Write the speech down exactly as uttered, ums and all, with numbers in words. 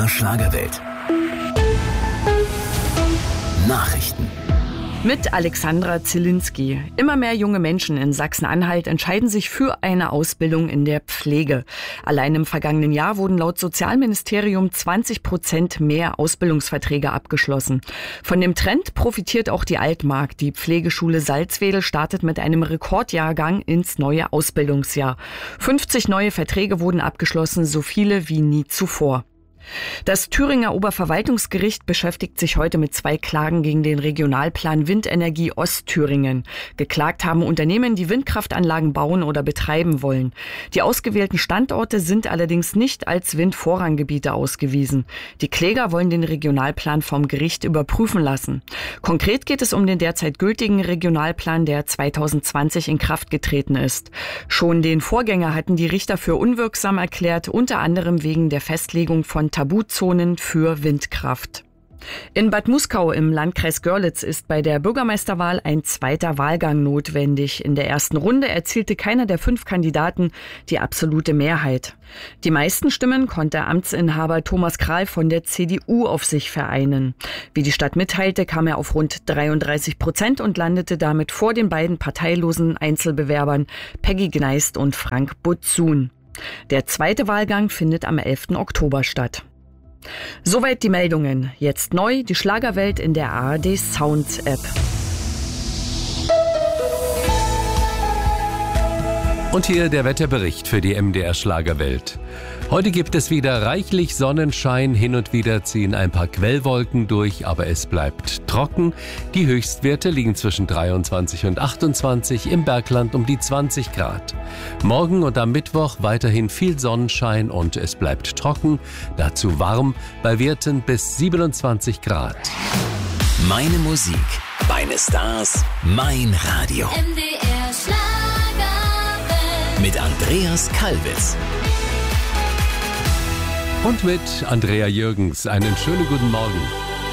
R Schlagerwelt. Nachrichten. Mit Alexandra Zielinski. Immer mehr junge Menschen in Sachsen-Anhalt entscheiden sich für eine Ausbildung in der Pflege. Allein im vergangenen Jahr wurden laut Sozialministerium zwanzig Prozent mehr Ausbildungsverträge abgeschlossen. Von dem Trend profitiert auch die Altmark. Die Pflegeschule Salzwedel startet mit einem Rekordjahrgang ins neue Ausbildungsjahr. fünfzig neue Verträge wurden abgeschlossen, so viele wie nie zuvor. Das Thüringer Oberverwaltungsgericht beschäftigt sich heute mit zwei Klagen gegen den Regionalplan Windenergie Ostthüringen. Geklagt haben Unternehmen, die Windkraftanlagen bauen oder betreiben wollen. Die ausgewählten Standorte sind allerdings nicht als Windvorranggebiete ausgewiesen. Die Kläger wollen den Regionalplan vom Gericht überprüfen lassen. Konkret geht es um den derzeit gültigen Regionalplan, der zweitausendzwanzig in Kraft getreten ist. Schon den Vorgänger hatten die Richter für unwirksam erklärt, unter anderem wegen der Festlegung von Tabuzonen für Windkraft. In Bad Muskau im Landkreis Görlitz ist bei der Bürgermeisterwahl ein zweiter Wahlgang notwendig. In der ersten Runde erzielte keiner der fünf Kandidaten die absolute Mehrheit. Die meisten Stimmen konnte Amtsinhaber Thomas Kral von der C D U auf sich vereinen. Wie die Stadt mitteilte, kam er auf rund dreiunddreißig Prozent und landete damit vor den beiden parteilosen Einzelbewerbern Peggy Gneist und Frank Butzun. Der zweite Wahlgang findet am elften Oktober statt. Soweit die Meldungen. Jetzt neu die Schlagerwelt in der A R D Sound App. Und hier der Wetterbericht für die M D R Schlagerwelt. Heute gibt es wieder reichlich Sonnenschein, hin und wieder ziehen ein paar Quellwolken durch, aber es bleibt trocken. Die Höchstwerte liegen zwischen dreiundzwanzig und achtundzwanzig, im Bergland um die zwanzig Grad. Morgen und am Mittwoch weiterhin viel Sonnenschein und es bleibt trocken, dazu warm, bei Werten bis siebenundzwanzig Grad. Meine Musik, meine Stars, mein Radio. M D R Schlagerwelt. Mit Andreas Kalbitz. Und mit Andrea Jürgens einen schönen guten Morgen.